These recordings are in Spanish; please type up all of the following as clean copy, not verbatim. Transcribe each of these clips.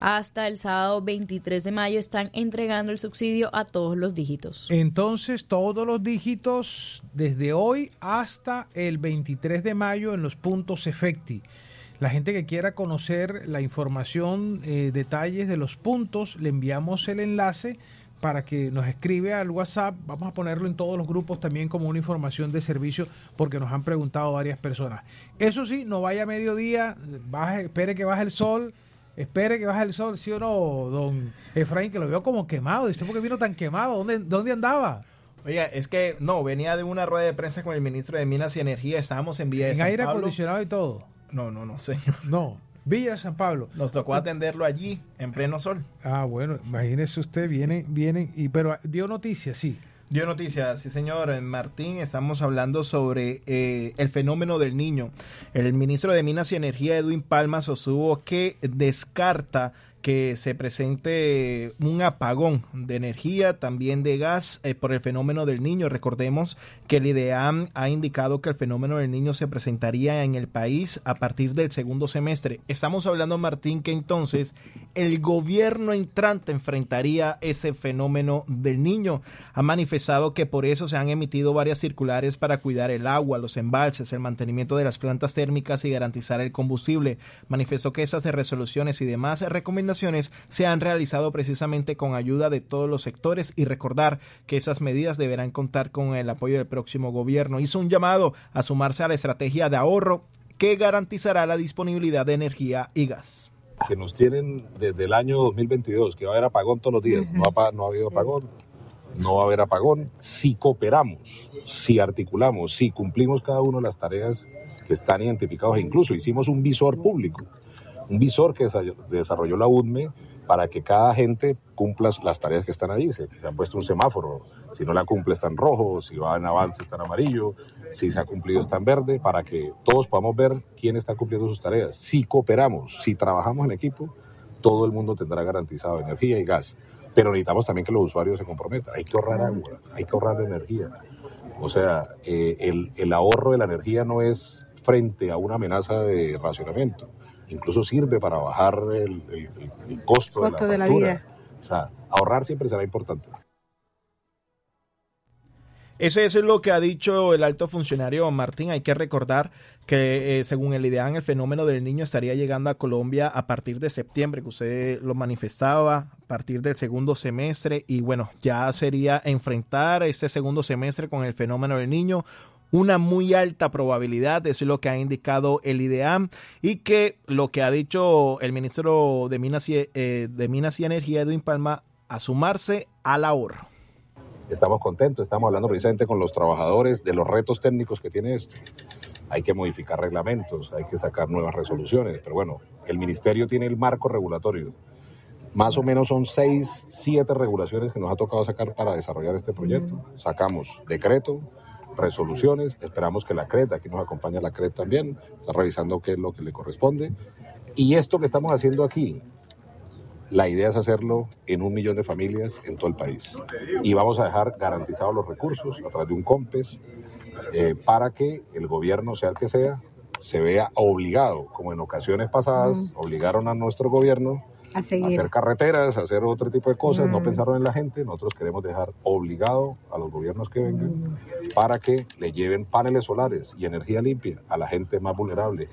hasta el sábado 23 de mayo están entregando el subsidio a todos los dígitos. Entonces, todos los dígitos desde hoy hasta el 23 de mayo en los puntos Efecti. La gente que quiera conocer la información, detalles de los puntos, le enviamos el enlace para que nos escribe al WhatsApp. Vamos a ponerlo en todos los grupos también como una información de servicio, porque nos han preguntado varias personas. Eso sí, no vaya a mediodía, espere que baje el sol. Espere que baje el sol, ¿sí o no, don Efraín? Que lo veo como quemado. ¿Usted por qué vino tan quemado? ¿Dónde andaba? Oiga, es que no, venía de una rueda de prensa con el ministro de Minas y Energía. Estábamos en Villa de En San aire Pablo. acondicionado y todo. No, señor. No, Villa de San Pablo. Nos tocó atenderlo allí, en pleno sol. Ah, bueno, imagínese usted, viene, pero dio noticias, sí. Dio noticias, sí señor. Martín, estamos hablando sobre el fenómeno del Niño. El ministro de Minas y Energía, Edwin Palma, sostuvo que descarta que se presente un apagón de energía, también de gas, por el fenómeno del Niño. Recordemos que el IDEAM ha indicado que el fenómeno del Niño se presentaría en el país a partir del segundo semestre. Estamos hablando, Martín, que entonces el gobierno entrante enfrentaría ese fenómeno del Niño. Ha manifestado que por eso se han emitido varias circulares para cuidar el agua, los embalses, el mantenimiento de las plantas térmicas y garantizar el combustible. Manifestó que esas resoluciones y demás recomendaciones se han realizado precisamente con ayuda de todos los sectores y recordar que esas medidas deberán contar con el apoyo del próximo gobierno. Hizo un llamado a sumarse a la estrategia de ahorro que garantizará la disponibilidad de energía y gas. Que nos tienen desde el año 2022, que va a haber apagón todos los días. No ha habido apagón, no va a haber apagón. Si cooperamos, si articulamos, si cumplimos cada una de las tareas que están identificadas, e incluso hicimos un visor público. Un visor que desarrolló la UDME para que cada gente cumpla las tareas que están ahí. Se han puesto un semáforo, si no la cumple está en rojo, si va en avance está en amarillo, si se ha cumplido está en verde, para que todos podamos ver quién está cumpliendo sus tareas. Si cooperamos, si trabajamos en equipo, todo el mundo tendrá garantizado energía y gas. Pero necesitamos también que los usuarios se comprometan. Hay que ahorrar agua, hay que ahorrar energía. O sea, el ahorro de la energía no es frente a una amenaza de racionamiento. Incluso sirve para bajar el costo de la factura. De la vida. O sea, ahorrar siempre será importante. Eso es lo que ha dicho el alto funcionario Martín. Hay que recordar que según el IDEAM, el fenómeno del Niño estaría llegando a Colombia a partir de septiembre, que usted lo manifestaba, a partir del segundo semestre. Y bueno, ya sería enfrentar este segundo semestre con el fenómeno del Niño. Una muy alta probabilidad, eso es lo que ha indicado el IDEAM, y que lo que ha dicho el ministro de Minas y Energía, Edwin Palma, a sumarse al ahorro. Estamos contentos, estamos hablando precisamente con los trabajadores de los retos técnicos que tiene esto. Hay que modificar reglamentos, hay que sacar nuevas resoluciones, pero bueno, el ministerio tiene el marco regulatorio. Más o menos son 6, 7 regulaciones que nos ha tocado sacar para desarrollar este proyecto. Sacamos decreto, resoluciones, esperamos que la CRET, aquí nos acompaña la CRET también, está revisando qué es lo que le corresponde. Y esto que estamos haciendo aquí, la idea es hacerlo en 1 millón de familias en todo el país. Y vamos a dejar garantizados los recursos a través de un COMPES para que el gobierno, sea el que sea, se vea obligado, como en ocasiones pasadas, obligaron a nuestro gobierno a hacer carreteras, a hacer otro tipo de cosas, no pensaron en la gente. Nosotros queremos dejar obligado a los gobiernos que vengan para que le lleven paneles solares y energía limpia a la gente más vulnerable.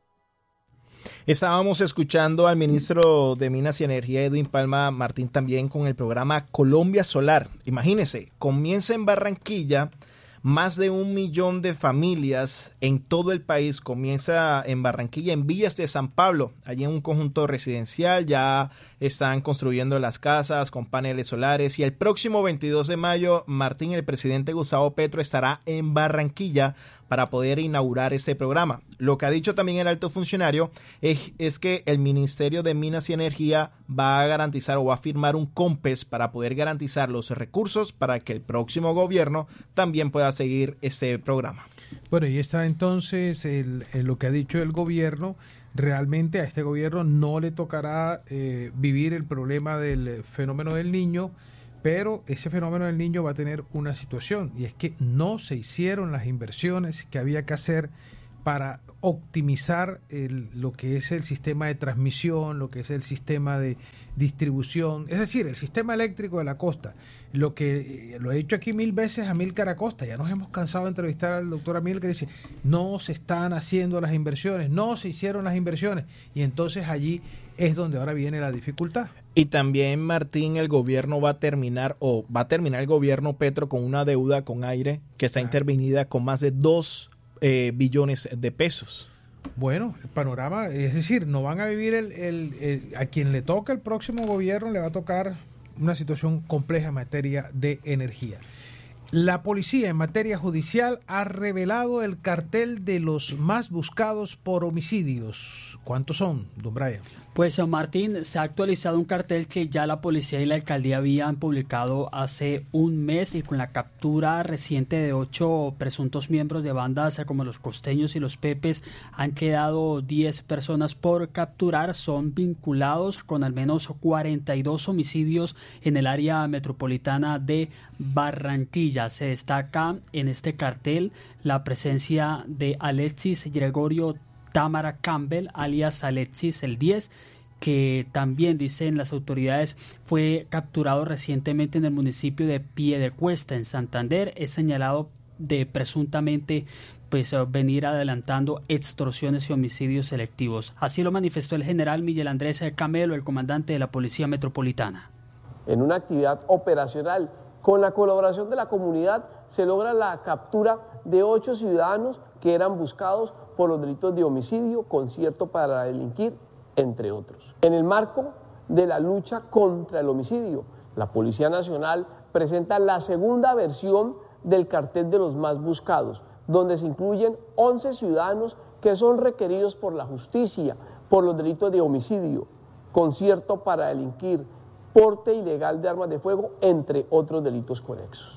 Estábamos escuchando al ministro de Minas y Energía, Edwin Palma, Martín, también con el programa Colombia Solar. Imagínense, comienza en Barranquilla. Más de 1 millón de familias en todo el país. Comienza en Barranquilla, en Villas de San Pablo, allí en un conjunto residencial. Ya están construyendo las casas con paneles solares. Y el próximo 22 de mayo, Martín, el presidente Gustavo Petro, estará en Barranquilla para poder inaugurar este programa. Lo que ha dicho también el alto funcionario es que el Ministerio de Minas y Energía va a garantizar o va a firmar un COMPES para poder garantizar los recursos para que el próximo gobierno también pueda seguir este programa. Bueno, y está entonces lo que ha dicho el gobierno. Realmente a este gobierno no le tocará vivir el problema del fenómeno del Niño, pero ese fenómeno del Niño va a tener una situación, y es que no se hicieron las inversiones que había que hacer para optimizar lo que es el sistema de transmisión, lo que es el sistema de distribución, es decir, el sistema eléctrico de la costa. Lo que lo he dicho aquí 1000 veces a Amílcar Acosta, ya nos hemos cansado de entrevistar al doctor Amílcar, que dice, no se están haciendo las inversiones, no se hicieron las inversiones, y entonces allí es donde ahora viene la dificultad. Y también, Martín, el gobierno va a terminar el gobierno Petro con una deuda con Aire que está intervenida con más de 2 billones de pesos. Bueno, el panorama, es decir, no van a vivir a quien le toca el próximo gobierno le va a tocar una situación compleja en materia de energía. La policía en materia judicial ha revelado el cartel de los más buscados por homicidios. ¿Cuántos son, don Brian? Pues, Martín, se ha actualizado un cartel que ya la policía y la alcaldía habían publicado hace un mes, y con la captura reciente de 8 presuntos miembros de bandas como los Costeños y los Pepes, han quedado 10 personas por capturar. Son vinculados con al menos 42 homicidios en el área metropolitana de Barranquilla. Se destaca en este cartel la presencia de Alexis Gregorio Támara Campbell, alias Alexis el 10, que también, dicen las autoridades, fue capturado recientemente en el municipio de Piedecuesta, en Santander. Es señalado de presuntamente venir adelantando extorsiones y homicidios selectivos. Así lo manifestó el general Miguel Andrés Camelo, el comandante de la Policía Metropolitana. En una actividad operacional, con la colaboración de la comunidad, se logra la captura de 8 ciudadanos que eran buscados por los delitos de homicidio, concierto para delinquir, entre otros. En el marco de la lucha contra el homicidio, la Policía Nacional presenta la segunda versión del cartel de los más buscados, donde se incluyen 11 ciudadanos que son requeridos por la justicia por los delitos de homicidio, concierto para delinquir, porte ilegal de armas de fuego, entre otros delitos conexos.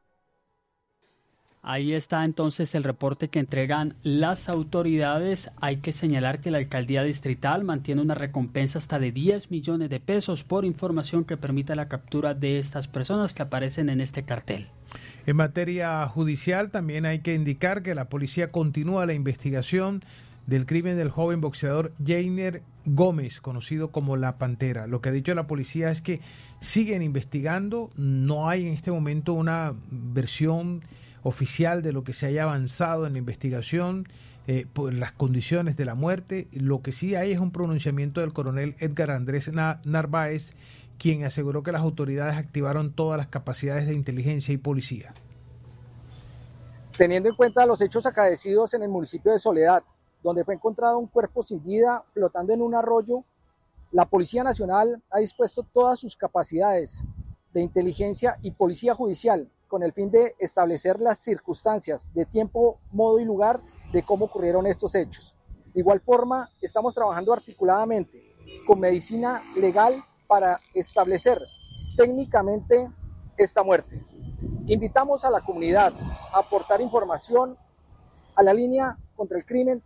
Ahí está entonces el reporte que entregan las autoridades. Hay que señalar que la alcaldía distrital mantiene una recompensa hasta de 10 millones de pesos por información que permita la captura de estas personas que aparecen en este cartel. En materia judicial también hay que indicar que la policía continúa la investigación del crimen del joven boxeador Jainer Gómez, conocido como La Pantera. Lo que ha dicho la policía es que siguen investigando, no hay en este momento una versión oficial de lo que se haya avanzado en la investigación, por las condiciones de la muerte. Lo que sí hay es un pronunciamiento del coronel Edgar Andrés Narváez, quien aseguró que las autoridades activaron todas las capacidades de inteligencia y policía. Teniendo en cuenta los hechos acaecidos en el municipio de Soledad, donde fue encontrado un cuerpo sin vida flotando en un arroyo, la Policía Nacional ha dispuesto todas sus capacidades de inteligencia y policía judicial con el fin de establecer las circunstancias de tiempo, modo y lugar de cómo ocurrieron estos hechos. De igual forma, estamos trabajando articuladamente con medicina legal para establecer técnicamente esta muerte. Invitamos a la comunidad a aportar información a la línea contra el crimen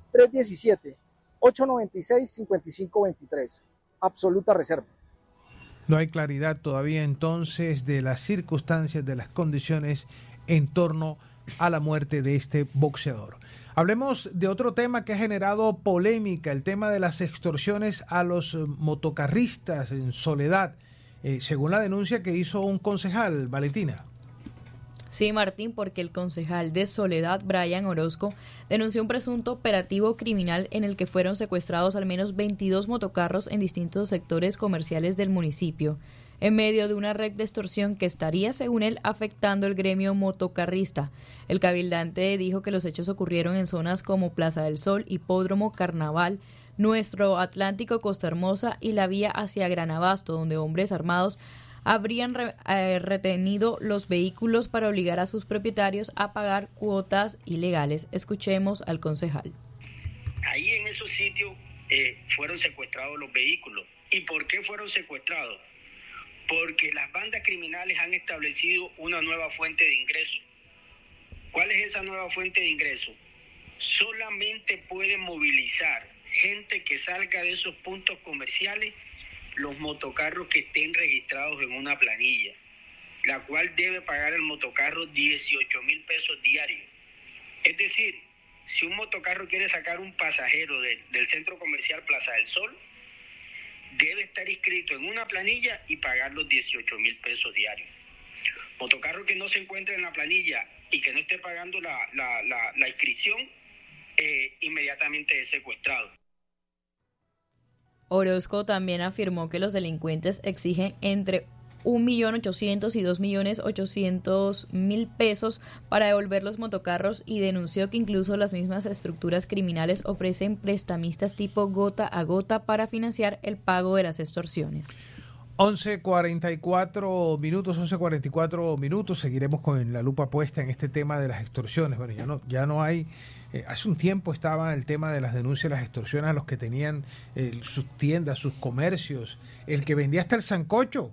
317-896-5523. Absoluta reserva. No hay claridad todavía entonces de las circunstancias, de las condiciones en torno a la muerte de este boxeador. Hablemos de otro tema que ha generado polémica, el tema de las extorsiones a los motocarristas en Soledad, según la denuncia que hizo un concejal, Valentina. Sí, Martín, porque el concejal de Soledad, Brian Orozco, denunció un presunto operativo criminal en el que fueron secuestrados al menos 22 motocarros en distintos sectores comerciales del municipio, en medio de una red de extorsión que estaría, según él, afectando el gremio motocarrista. El cabildante dijo que los hechos ocurrieron en zonas como Plaza del Sol, Hipódromo, Carnaval, Nuestro Atlántico, Costa Hermosa y la vía hacia Gran Abasto, donde hombres armados habrían retenido los vehículos para obligar a sus propietarios a pagar cuotas ilegales. Escuchemos al concejal. Ahí en esos sitios fueron secuestrados los vehículos. ¿Y por qué fueron secuestrados? Porque las bandas criminales han establecido una nueva fuente de ingreso. ¿Cuál es esa nueva fuente de ingreso? Solamente pueden movilizar gente que salga de esos puntos comerciales los motocarros que estén registrados en una planilla, la cual debe pagar el motocarro 18,000 pesos diarios. Es decir, si un motocarro quiere sacar un pasajero del centro comercial Plaza del Sol, debe estar inscrito en una planilla y pagar los 18.000 pesos diarios. Motocarro que no se encuentre en la planilla y que no esté pagando la inscripción, inmediatamente es secuestrado. Orozco también afirmó que los delincuentes exigen entre 1.800.000 y 2.800.000 pesos para devolver los motocarros y denunció que incluso las mismas estructuras criminales ofrecen prestamistas tipo gota a gota para financiar el pago de las extorsiones. 11:44 minutos, seguiremos con la lupa puesta en este tema de las extorsiones. Bueno, ya no hay, hace un tiempo estaba el tema de las denuncias de las extorsiones a los que tenían sus tiendas, sus comercios, el que vendía hasta el sancocho,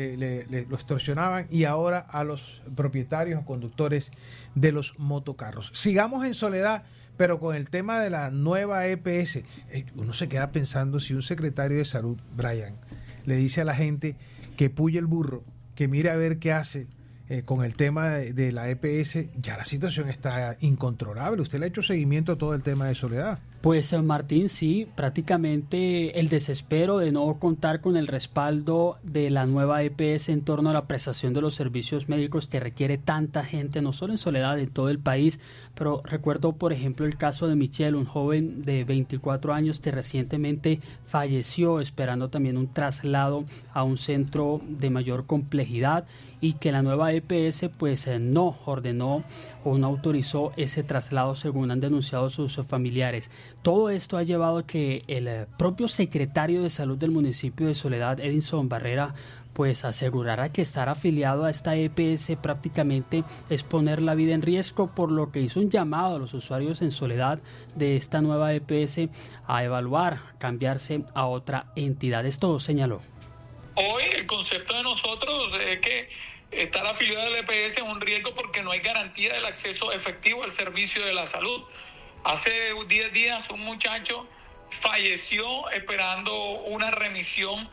lo extorsionaban, y ahora a los propietarios o conductores de los motocarros. Sigamos en Soledad, pero con el tema de la nueva EPS. Uno se queda pensando si un secretario de salud, Brian, le dice a la gente que puye el burro, que mire a ver qué hace con el tema de la EPS, ya la situación está incontrolable. ¿Usted le ha hecho seguimiento a todo el tema de Soledad? Pues Martín, sí, prácticamente el desespero de no contar con el respaldo de la nueva EPS en torno a la prestación de los servicios médicos que requiere tanta gente, no solo en Soledad, en todo el país. Pero recuerdo, por ejemplo, el caso de Michelle, un joven de 24 años que recientemente falleció esperando también un traslado a un centro de mayor complejidad, y que la nueva EPS pues no ordenó o no autorizó ese traslado, según han denunciado sus familiares. Todo esto ha llevado a que el propio secretario de Salud del municipio de Soledad, Edinson Barrera, pues asegurará que estar afiliado a esta EPS prácticamente es poner la vida en riesgo, por lo que hizo un llamado a los usuarios en Soledad de esta nueva EPS a evaluar cambiarse a otra entidad. Esto señaló. Hoy el concepto de nosotros es que estar afiliado a la EPS es un riesgo porque no hay garantía del acceso efectivo al servicio de la salud. Hace 10 días un muchacho falleció esperando una remisión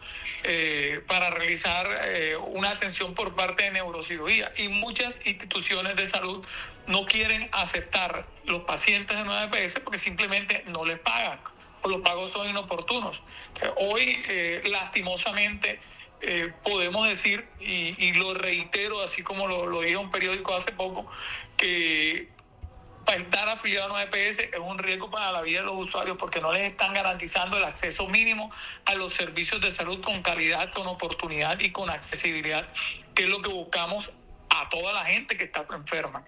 para realizar una atención por parte de neurocirugía, y muchas instituciones de salud no quieren aceptar los pacientes de nueva EPS porque simplemente no les pagan o los pagos son inoportunos. Hoy lastimosamente podemos decir, y lo reitero así como lo dije en un periódico hace poco, que para estar afiliado a una EPS es un riesgo para la vida de los usuarios porque no les están garantizando el acceso mínimo a los servicios de salud con calidad, con oportunidad y con accesibilidad, que es lo que buscamos a toda la gente que está enferma.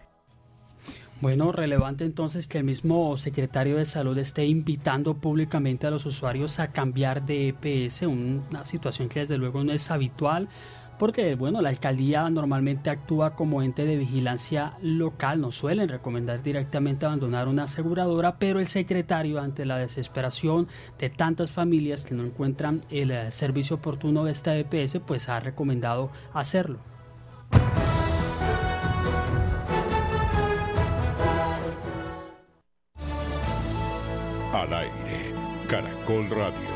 Bueno, relevante entonces que el mismo secretario de Salud esté invitando públicamente a los usuarios a cambiar de EPS, una situación que desde luego no es habitual, porque bueno, la alcaldía normalmente actúa como ente de vigilancia local, no suelen recomendar directamente abandonar una aseguradora, pero el secretario, ante la desesperación de tantas familias que no encuentran el servicio oportuno de esta EPS, pues ha recomendado hacerlo. Al aire, Caracol Radio.